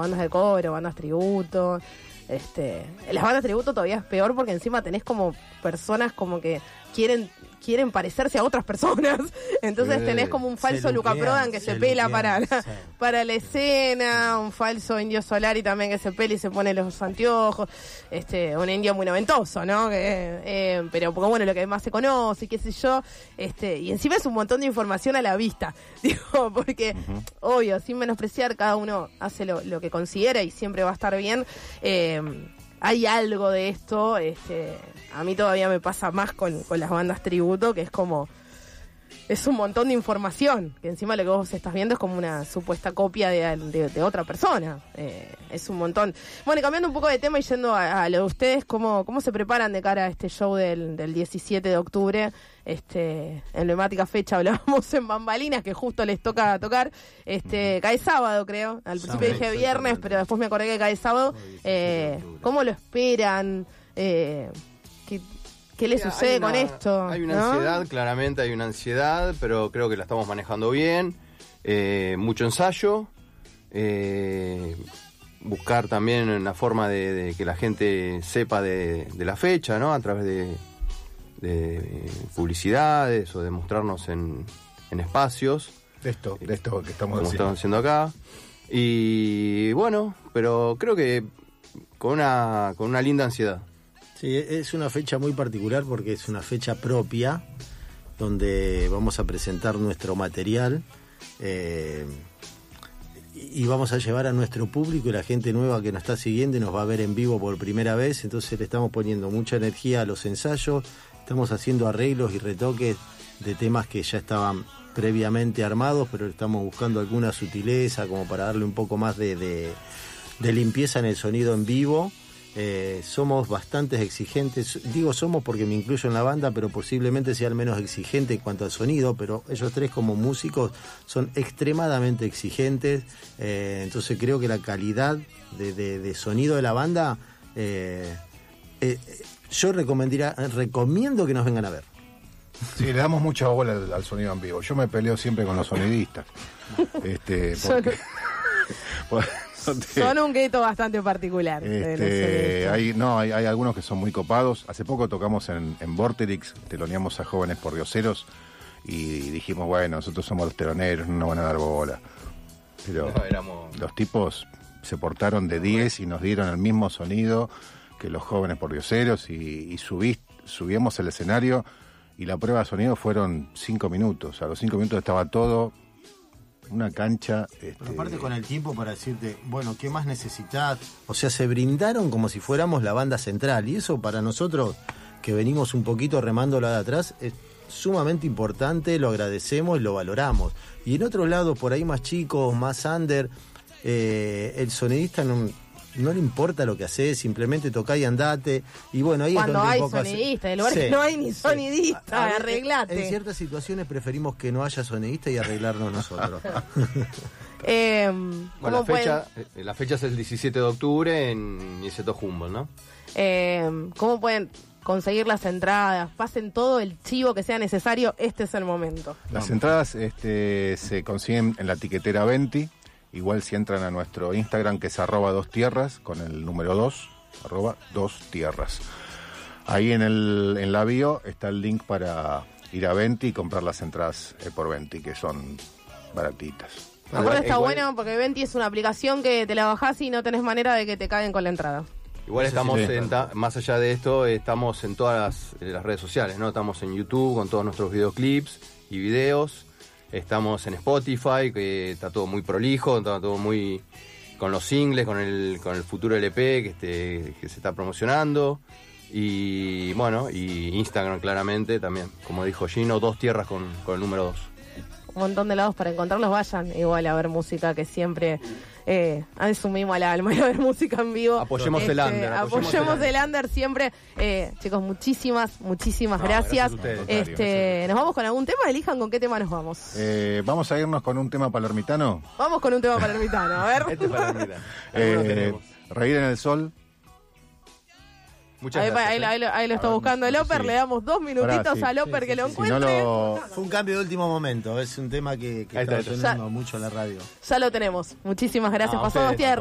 bandas de cover o bandas tributo. Las bandas tributo todavía es peor porque encima tenés como personas como que quieren parecerse a otras personas. Entonces tenés como un falso Luca Prodan que se pela para la escena, un falso Indio Solari también que se pela y se pone los anteojos, un indio muy noventoso, ¿no? Pero porque bueno, lo que más se conoce, qué sé yo, y encima es un montón de información a la vista, digo, porque obvio, sin menospreciar, cada uno hace lo que considera y siempre va a estar bien. Hay algo de esto, a mí todavía me pasa más con las bandas tributo, que es como, es un montón de información, que encima lo que vos estás viendo es como una supuesta copia de otra persona, es un montón. Bueno, y cambiando un poco de tema y yendo a lo de ustedes, ¿cómo se preparan de cara a este show del 17 de octubre? Emblemática fecha, hablábamos en Bambalinas, que justo les toca tocar, cae sábado, creo. Al principio dije viernes, pero después me acordé que cae sábado. ¿Cómo lo esperan? ¿Qué le sucede con esto? Hay una ansiedad, claramente hay una ansiedad, pero creo que la estamos manejando bien. Mucho ensayo, buscar también una forma de que la gente sepa de la fecha, ¿no? A través de publicidades o de mostrarnos en espacios. De esto que estamos haciendo acá. Y bueno, pero creo que con una linda ansiedad. Sí, es una fecha muy particular porque es una fecha propia donde vamos a presentar nuestro material y vamos a llevar a nuestro público y la gente nueva que nos está siguiendo y nos va a ver en vivo por primera vez. Entonces le estamos poniendo mucha energía a los ensayos, estamos haciendo arreglos y retoques de temas que ya estaban previamente armados, pero estamos buscando alguna sutileza como para darle un poco más de limpieza en el sonido en vivo. Somos bastante exigentes, digo somos porque me incluyo en la banda, pero posiblemente sea el menos exigente en cuanto al sonido, pero ellos tres como músicos son extremadamente exigentes, entonces creo que la calidad de sonido de la banda, yo recomiendo que nos vengan a ver. Sí, le damos mucha bola al sonido en vivo. Yo me peleo siempre con los sonidistas. Son un gueto bastante particular. Hay algunos que son muy copados. Hace poco tocamos en Vorterix, teloneamos a Jóvenes Pordioseros y dijimos, bueno, nosotros somos los teloneros, no nos van a dar bola. Pero los tipos se portaron de 10 y nos dieron el mismo sonido que los Jóvenes Pordioseros y subimos al escenario y la prueba de sonido fueron 5 minutos. A los 5 minutos estaba todo... una cancha. Pero aparte con el tiempo para decirte, bueno, ¿qué más necesitas? O sea, se brindaron como si fuéramos la banda central. Y eso para nosotros, que venimos un poquito remándola de atrás, es sumamente importante, lo agradecemos y lo valoramos. Y en otros lados, por ahí más chicos, más under, el sonidista no le importa lo que haces, simplemente tocá y andate. Y bueno, ahí cuando es donde hay sonidista, en lugar que no hay ni sonidista, arreglate. En ciertas situaciones preferimos que no haya sonidista y arreglarnos nosotros. Bueno, la fecha es el 17 de octubre en Niceto Humboldt, ¿no? ¿Cómo pueden conseguir las entradas? Pasen todo el chivo que sea necesario, este es el momento. Las entradas se consiguen en la tiquetera Venti. Igual si entran a nuestro Instagram, que es @2tierras, con el número 2, @2tierras. Ahí en la bio está el link para ir a Venti y comprar las entradas por Venti, que son baratitas. Aparte está bueno porque Venti es una aplicación que te la bajás y no tenés manera de que te caguen con la entrada. Igual estamos, más allá de esto, estamos en todas las redes sociales, ¿no? Estamos en YouTube con todos nuestros videoclips y videos. Estamos en Spotify, que está todo muy prolijo, está todo muy con los singles, con el futuro LP que se está promocionando. Y bueno, y Instagram claramente también, como dijo Gino, 2 tierras con el número 2. Un montón de lados para encontrarlos, vayan igual a ver música, que siempre asumimos al alma y a ver música en vivo. Apoyemos el under. Apoyemos el under siempre. Chicos, muchísimas gracias. ¿Nos vamos con algún tema? Elijan con qué tema nos vamos. Vamos a irnos con un tema palermitano. Vamos con un tema palermitano, a ver. Reír en el sol. Muchas gracias. Ahí lo está buscando el Loper, le damos 2 minutitos al Loper que lo encuentre. Fue un cambio de último momento, es un tema que está sonando mucho en la radio. Ya lo tenemos. Muchísimas gracias. Pasó 2 días.